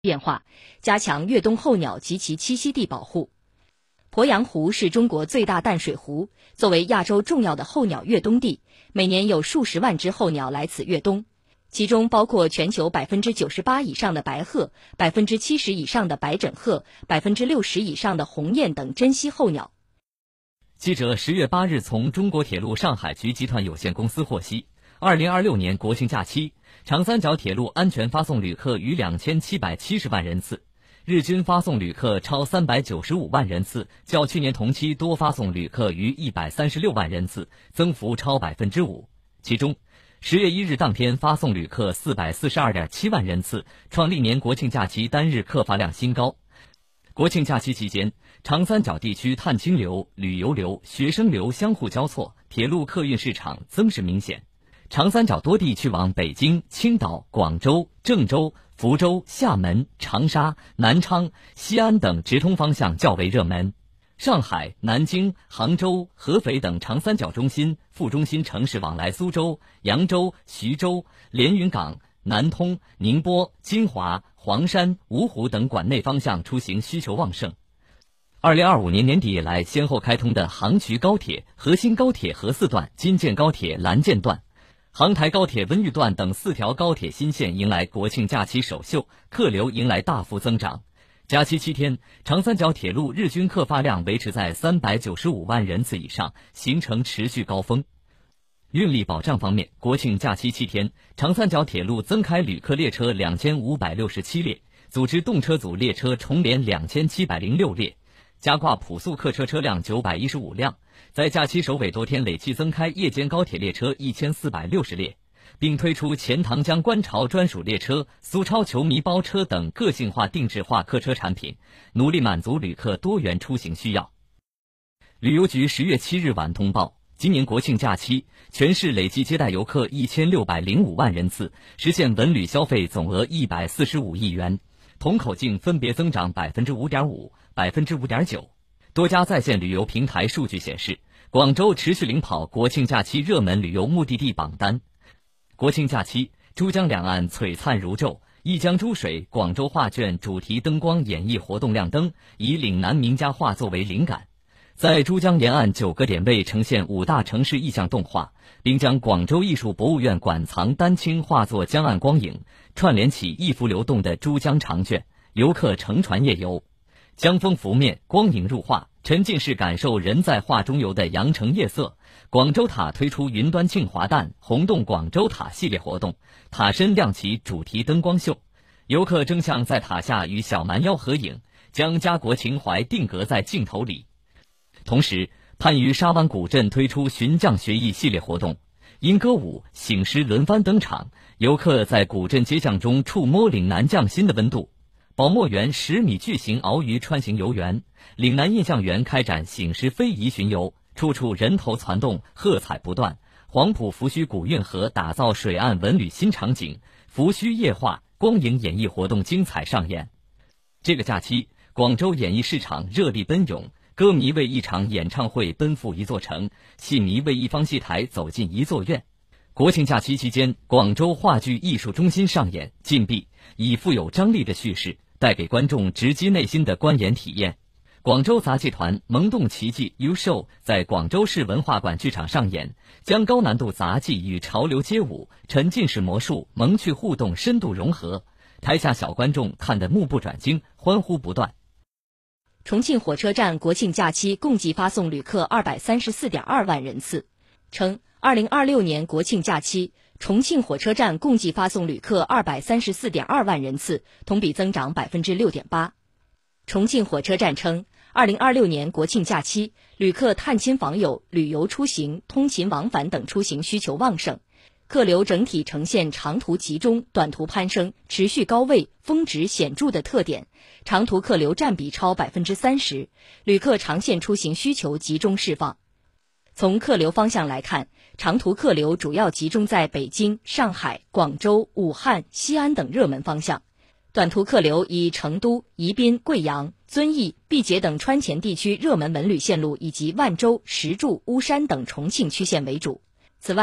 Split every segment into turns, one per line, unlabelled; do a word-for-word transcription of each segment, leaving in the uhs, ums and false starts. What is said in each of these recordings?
变化，加强越冬候鸟及其栖息地保护。鄱阳湖是中国最大淡水湖，作为亚洲重要的候鸟越冬地，每年有数十万只候鸟来此越冬，其中包括全球百分之九十八以上的白鹤、百分之七十以上的白枕鹤、百分之六十以上的鸿雁等珍稀候鸟。
记者十月八日从中国铁路上海局集团有限公司获悉，二零二六年国庆假期，长三角铁路安全发送旅客逾两千七百七十万人次，日均发送旅客超三百九十五万人次，较去年同期多发送旅客逾一百三十六万人次，增幅超百分之五。其中，十月一日当天发送旅客四百四十二点七万人次，创历年国庆假期单日客发量新高。国庆假期期间，长三角地区探亲流、旅游流、学生流相互交错，铁路客运市场增势明显。长三角多地去往北京、青岛、广州、郑州、福州、厦门、长沙、南昌、西安等直通方向较为热门。上海、南京、杭州、合肥等长三角中心、副中心城市往来苏州、扬州、徐州、连云港、南通、宁波、金华、黄山、芜湖等管内方向出行需求旺盛。二零二五年年底以来先后开通的杭衢高铁、河新高铁河四段、京建高铁蓝建段、杭台高铁温榆段等四条高铁新线迎来国庆假期首秀，客流迎来大幅增长。假期七天，长三角铁路日均客发量维持在三百九十五万人次以上，形成持续高峰。运力保障方面，国庆假期七天，长三角铁路增开旅客列车两千五百六十七列，组织动车组列车重联两千七百零六列，加挂普速客车车辆九百一十五辆，在假期首尾多天累计增开夜间高铁列车一千四百六十列，并推出钱塘江观潮专属列车、苏超球迷包车等个性化定制化客车产品，努力满足旅客多元出行需要。旅游局十月七日晚通报，今年国庆假期，全市累计接待游客一千六百零五万人次，实现文旅消费总额一百四十五亿元，同口径分别增长百分之五点五、百分之五点九。多家在线旅游平台数据显示，广州持续领跑国庆假期热门旅游目的地榜单。国庆假期，珠江两岸璀璨如昼，一江珠水广州画卷主题灯光演绎活动亮灯，以岭南名家画作为灵感，在珠江沿岸九个点位呈现五大城市意象动画，并将广州艺术博物院馆藏丹青画作江岸光影串联起一幅流动的珠江长卷，游客乘船夜游，江风拂面，光影入画，沉浸式感受人在画中游的羊城夜色。广州塔推出云端庆华诞红洞广州塔系列活动，塔身亮起主题灯光秀，游客争相在塔下与小蛮腰合影，将家国情怀定格在镜头里。同时，番禺沙湾古镇推出寻匠学艺系列活动，因歌舞、醒狮轮番登场，游客在古镇街巷中触摸岭南匠心的温度。宝墨园十米巨型鳌鱼穿行游园，岭南印象园开展醒狮非遗巡游，处处人头攒动，喝彩不断。黄埔福盱古运河打造水岸文旅新场景，福盱夜话、光影演艺活动精彩上演。这个假期，广州演艺市场热力奔涌，歌迷为一场演唱会奔赴一座城，戏迷为一方戏台走进一座院。国庆假期期间，广州话剧艺术中心上演禁闭，以富有张力的叙事带给观众直击内心的观演体验。广州杂技团萌动奇迹 U Show 在广州市文化馆剧场上演，将高难度杂技与潮流街舞、沉浸式魔术、萌趣互动深度融合，台下小观众看得目不转睛，欢呼不断。
重庆火车站国庆假期共计发送旅客二百三十四点二万人次，称二零二六年国庆假期，重庆火车站共计发送旅客二百三十四点二万人次，同比增长百分之六点八。重庆火车站称，二零二六年国庆假期，旅客探亲访友、旅游出行、通勤往返等出行需求旺盛，客流整体呈现长途集中、短途攀升、持续高位、峰值显著的特点，长途客流占比超百分之三十，旅客长线出行需求集中释放。从客流方向来看，长途客流主要集中在北京、上海、广州、武汉、西安等热门方向，短途客流以成都、宜宾、贵阳、遵义、毕节等川黔地区热门文旅线路以及万州、石柱、巫山等重庆区县为主。此外，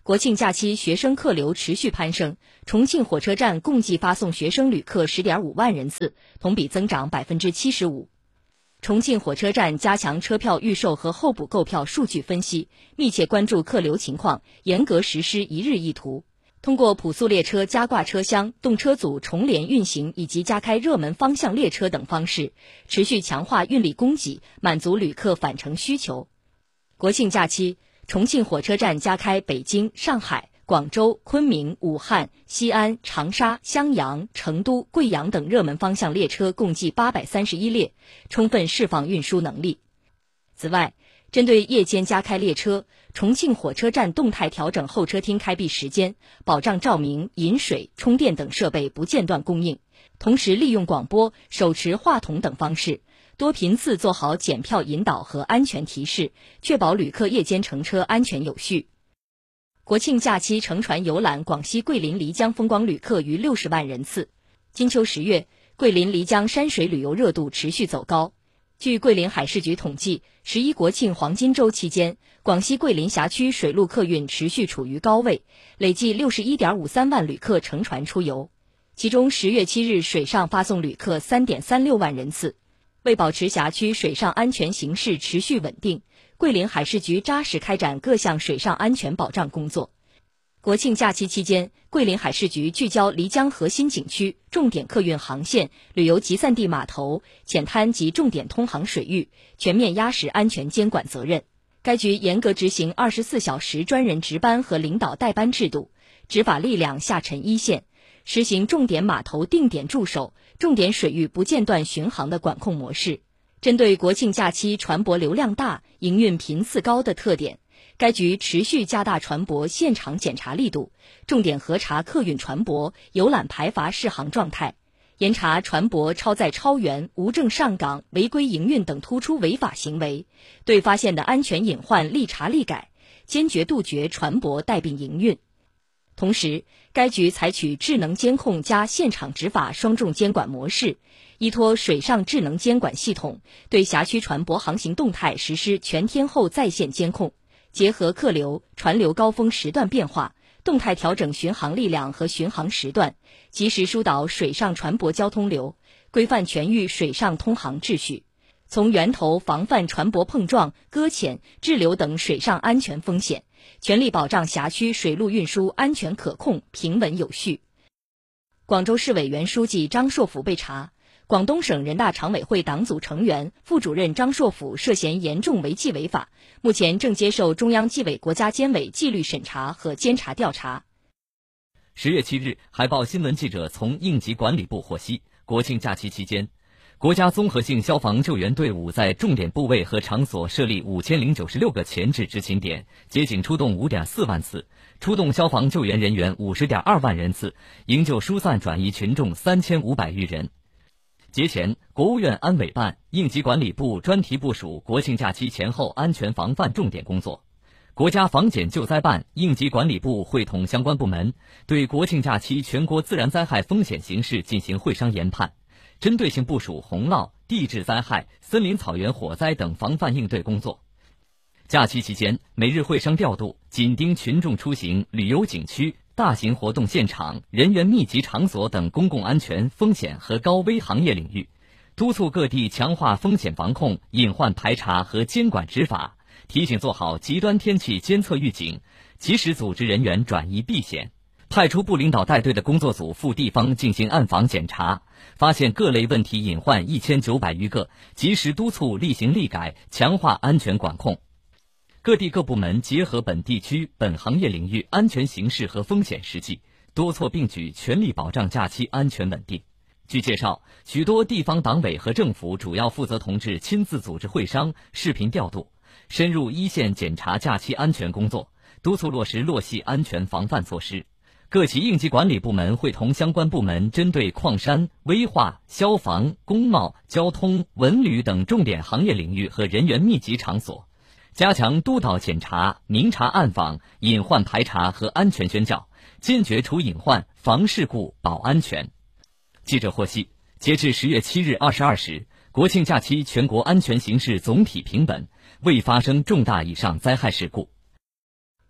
国庆假期学生客流持续攀升，重庆火车站共计发送学生旅客 十点五万人次，同比增长 百分之七十五。重庆火车站加强车票预售和候补购票数据分析，密切关注客流情况，严格实施一日一图。通过普速列车加挂车厢、动车组重联运行以及加开热门方向列车等方式，持续强化运力供给，满足旅客返程需求。国庆假期，重庆火车站加开北京、上海、广州、昆明、武汉、西安、长沙、襄阳、成都、贵阳等热门方向列车共计八百三十一列，充分释放运输能力。此外，针对夜间加开列车，重庆火车站动态调整候车厅开闭时间，保障照明、饮水、充电等设备不间断供应，同时利用广播、手持话筒等方式，多频次做好检票引导和安全提示，确保旅客夜间乘车安全有序。国庆假期乘船游览广西桂林漓江风光旅客逾六十万人次。金秋十月，桂林漓江山水旅游热度持续走高。据桂林海事局统计，十一国庆黄金周期间，广西桂林辖区水陆客运持续处于高位，累计 六十一点五三万旅客乘船出游。其中十月七日水上发送旅客 三点三六万人次。为保持辖区水上安全形势持续稳定，桂林海事局扎实开展各项水上安全保障工作。国庆假期期间，桂林海事局聚焦漓江核心景区、重点客运航线、旅游集散地码头、浅滩及重点通航水域，全面压实安全监管责任。该局严格执行二十四小时专人值班和领导带班制度，执法力量下沉一线，实行重点码头定点驻守、重点水域不间断巡航的管控模式。针对国庆假期船舶流量大、营运频次高的特点，该局持续加大船舶现场检查力度，重点核查客运船舶游览排筏适航状态，严查船舶超载超员、无证上岗、违规营运等突出违法行为，对发现的安全隐患立查立改，坚决杜绝船舶带病营运。同时，该局采取智能监控加现场执法双重监管模式，依托水上智能监管系统，对辖区船舶航行动态实施全天候在线监控，结合客流、船流高峰时段变化，动态调整巡航力量和巡航时段，及时疏导水上船舶交通流，规范全域水上通航秩序，从源头防范船舶碰撞、搁浅、滞留等水上安全风险，全力保障辖区水陆运输安全可控、平稳有序。广州市委原书记张硕甫被查，广东省人大常委会党组成员、副主任张硕甫涉嫌严重违纪违法，目前正接受中央纪委国家监委纪律审查和监察调查。
十月七日，海报新闻记者从应急管理部获悉，国庆假期期间，国家综合性消防救援队伍在重点部位和场所设立五千零九十六个前置执勤点，接警出动 五点四万次，出动消防救援人员 五十点二万人次，营救疏散转移群众三千五百余人。节前，国务院安委办、应急管理部专题部署国庆假期前后安全防范重点工作。国家防检救灾办、应急管理部会同相关部门，对国庆假期全国自然灾害风险形势进行会商研判，针对性部署洪涝、地质灾害、森林草原火灾等防范应对工作。假期期间，每日会商调度，紧盯群众出行、旅游景区、大型活动现场、人员密集场所等公共安全风险和高危行业领域，督促各地强化风险防控、隐患排查和监管执法，提醒做好极端天气监测预警，及时组织人员转移避险。派出部领导带队的工作组赴地方进行暗访检查，发现各类问题隐患一千九百余个，及时督促厉行厉改，强化安全管控。各地各部门结合本地区、本行业领域安全形势和风险实际，多措并举，全力保障假期安全稳定。据介绍，许多地方党委和政府主要负责同志亲自组织会商、视频调度，深入一线检查假期安全工作，督促落实落细安全防范措施。各级应急管理部门会同相关部门针对矿山、危化、消防、工贸、交通、文旅等重点行业领域和人员密集场所，加强督导检查、明察暗访、隐患排查和安全宣教，坚决除隐患、防事故、保安全。记者获悉，截至十月七日二十二时，国庆假期全国安全形势总体平稳，未发生重大以上灾害事故。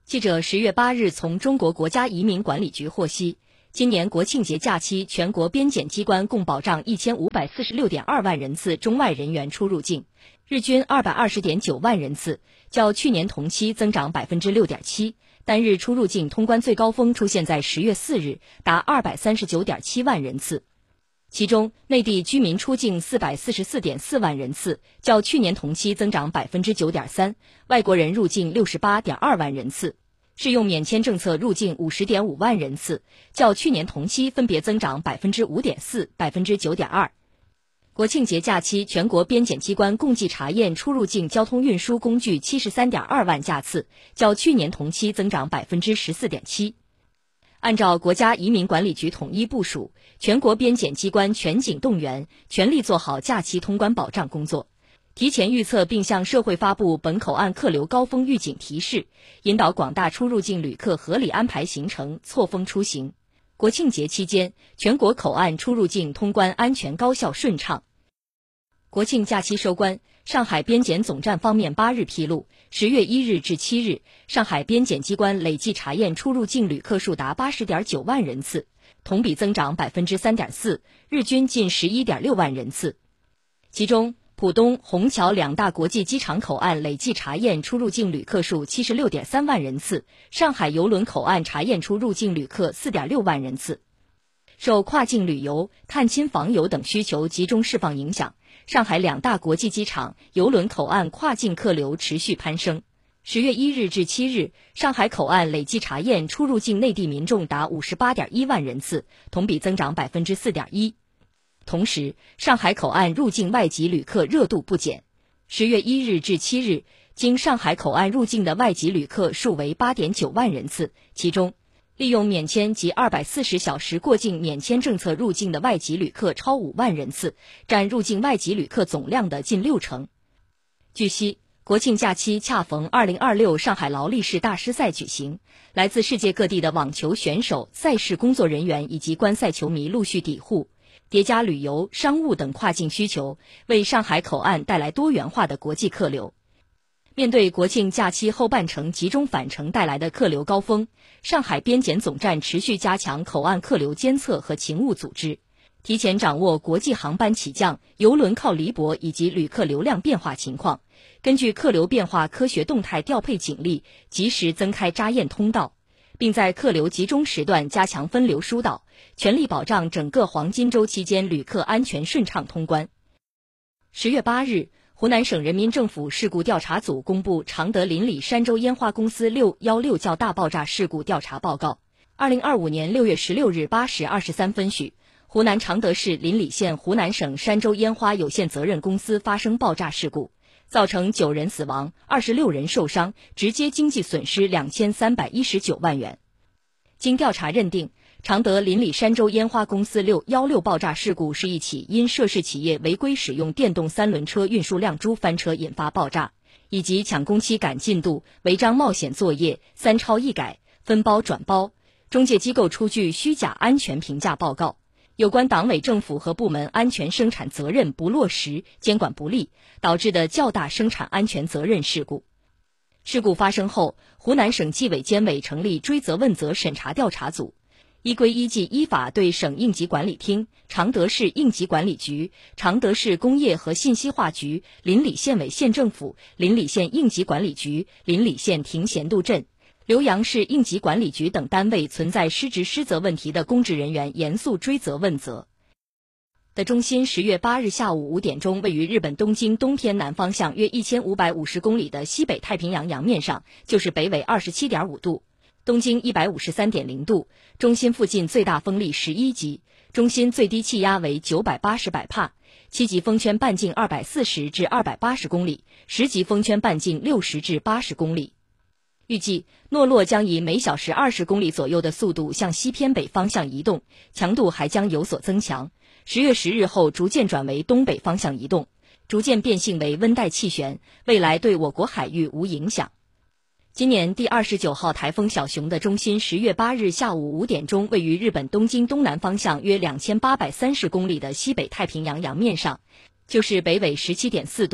记者十月八日从中国国家移民管理局获悉，今年国庆节假期，全国边检机关共保障一千五百四十六点二万人次中外人员出入境，日均二百二十点九万人次，较去年同期增长百分之六点七。单日出入境通关最高峰出现在十月四日，达二百三十九点七万人次。其中，内地居民出境四百四十四点四万人次，较去年同期增长百分之九点三；外国人入境六十八点二万人次，适用免签政策入境五十点五万人次，较去年同期分别增长百分之五点四、百分之九点二。国庆节假期，全国边检机关共计查验出入境交通运输工具七十三点二万架次，较去年同期增长百分之十四点七。按照国家移民管理局统一部署，全国边检机关全警动员，全力做好假期通关保障工作，提前预测并向社会发布本口岸客流高峰预警提示，引导广大出入境旅客合理安排行程，错峰出行。国庆节期间，全国口岸出入境通关安全高效顺畅。国庆假期收官，上海边检总站方面八日披露，十月一日至七日，上海边检机关累计查验出入境旅客数达八十点九万人次，同比增长百分之三点四，日均近十一点六万人次。其中，浦东、虹桥两大国际机场口岸累计查验出入境旅客数七十六点三万人次，上海邮轮口岸查验出入境旅客四点六万人次。受跨境旅游、探亲访友等需求集中释放影响，上海两大国际机场、邮轮口岸跨境客流持续攀升。十月一日至七日，上海口岸累计查验出入境内地民众达五十八点一万人次，同比增长百分之四点一。同时，上海口岸入境外籍旅客热度不减。十月一日至七日，经上海口岸入境的外籍旅客数为八点九万人次，其中，利用免签及二百四十小时过境免签政策入境的外籍旅客超五万人次，占入境外籍旅客总量的近六成。据悉，国庆假期恰逢二零二六上海劳力士大师赛举行，来自世界各地的网球选手、赛事工作人员以及观赛球迷陆续抵沪，叠加旅游、商务等跨境需求，为上海口岸带来多元化的国际客流。面对国庆假期后半程集中返程带来的客流高峰，上海边检总站持续加强口岸客流监测和勤务组织，提前掌握国际航班起降、邮轮靠离泊以及旅客流量变化情况，根据客流变化科学动态调配警力，及时增开扎验通道，并在客流集中时段加强分流疏导，全力保障整个黄金周期间旅客安全顺畅通关。十月八日，湖南省人民政府事故调查组公布常德邻里山州烟花公司六一六较大爆炸事故调查报告。二零二五年六月十六日八时二十三分许，湖南常德市邻里县湖南省山州烟花有限责任公司发生爆炸事故，造成九人死亡、二十六人受伤，直接经济损失两千三百一十九万元。经调查认定，常德邻里山州烟花公司六一六爆炸事故是一起因涉事企业违规使用电动三轮车运输亮珠翻车引发爆炸，以及抢工期赶进度、违章冒险作业、三超一改、分包转包、中介机构出具虚假安全评价报告，有关党委政府和部门安全生产责任不落实、监管不力，导致的较大生产安全责任事故。事故发生后，湖南省纪委监委成立追责问责审查调查组，依规依纪依法对省应急管理厅、常德市应急管理局、常德市工业和信息化局、邻里县委县政府、邻里县应急管理局、邻里县亭贤渡镇、浏阳市应急管理局等单位存在失职失责问题的公职人员严肃追责问责。的中心十月八日下午五点钟，位于日本东京东偏南方向约一千五百五十公里的西北太平洋洋面上，就是北纬二十七点五度，东经一百五十三点零度，中心附近最大风力十一级，中心最低气压为九百八十百帕，七级风圈半径二百四十至二百八十公里，十级风圈半径六十至八十公里。预计诺洛将以每小时二十公里左右的速度向西偏北方向移动，强度还将有所增强。十月十日后逐渐转为东北方向移动，逐渐变性为温带气旋，未来对我国海域无影响。今年第二十九号台风小熊的中心十月八日下午五点钟位于日本东京东南方向约两千八百三十公里的西北太平洋洋面上，就是北纬十七点四度，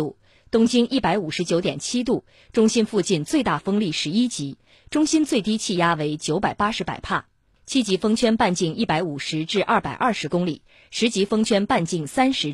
东经一百五十九点七度，中心附近最大风力十一级，中心最低气压为九百八十百帕，七级风圈半径一百五十至二百二十公里，十级风圈半径三十